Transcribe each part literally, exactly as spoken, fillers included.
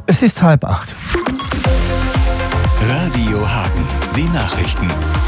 Es ist halb acht. Radio Hagen, die Nachrichten.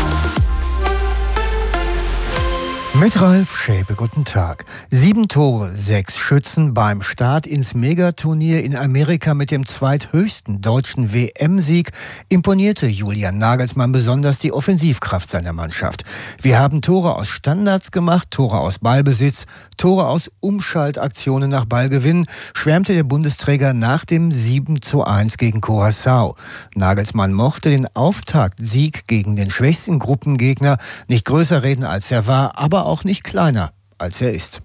Mit Ralf Schäbe, guten Tag. Sieben Tore, sechs Schützen beim Start ins Megaturnier in Amerika mit dem zweithöchsten deutschen W M-Sieg imponierte Julian Nagelsmann besonders die Offensivkraft seiner Mannschaft. Wir haben Tore aus Standards gemacht, Tore aus Ballbesitz, Tore aus Umschaltaktionen nach Ballgewinn, schwärmte der Bundesträger nach dem sieben zu eins gegen Curaçao. Nagelsmann mochte den Auftaktsieg gegen den schwächsten Gruppengegner nicht größer reden, als er war, aber auch nicht kleiner, als er ist.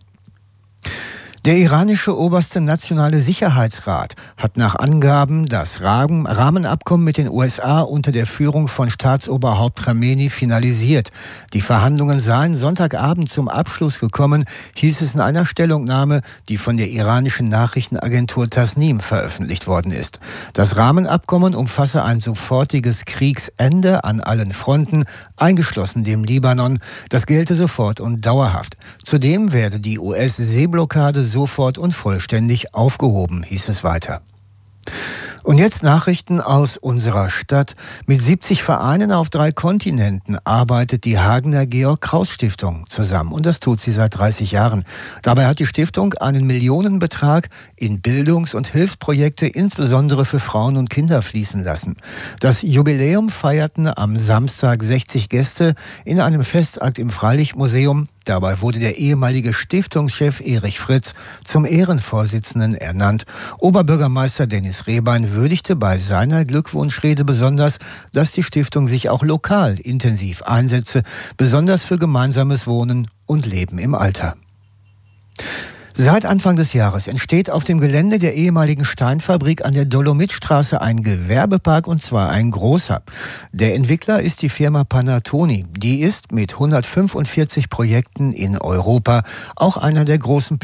Der iranische oberste nationale Sicherheitsrat hat nach Angaben das Rahmenabkommen mit den U S A unter der Führung von Staatsoberhaupt Khamenei finalisiert. Die Verhandlungen seien Sonntagabend zum Abschluss gekommen, hieß es in einer Stellungnahme, die von der iranischen Nachrichtenagentur Tasnim veröffentlicht worden ist. Das Rahmenabkommen umfasse ein sofortiges Kriegsende an allen Fronten, eingeschlossen dem Libanon. Das gelte sofort und dauerhaft. Zudem werde die U S-Seeblockade sofort und vollständig aufgehoben, hieß es weiter. Und jetzt Nachrichten aus unserer Stadt. Mit siebzig Vereinen auf drei Kontinenten arbeitet die Hagener Georg-Krauss-Stiftung zusammen. Und das tut sie seit dreißig Jahren. Dabei hat die Stiftung einen Millionenbetrag in Bildungs- und Hilfsprojekte, insbesondere für Frauen und Kinder, fließen lassen. Das Jubiläum feierten am Samstag sechzig Gäste in einem Festakt im Freilichtmuseum. Dabei wurde der ehemalige Stiftungschef Erich Fritz zum Ehrenvorsitzenden ernannt. Oberbürgermeister Dennis Rehbein würdigte bei seiner Glückwunschrede besonders, dass die Stiftung sich auch lokal intensiv einsetze, besonders für gemeinsames Wohnen und Leben im Alter. Seit Anfang des Jahres entsteht auf dem Gelände der ehemaligen Steinfabrik an der Dolomitstraße ein Gewerbepark, und zwar ein großer. Der Entwickler ist die Firma Panattoni. Die ist mit hundertfünfundvierzig Projekten in Europa auch einer der großen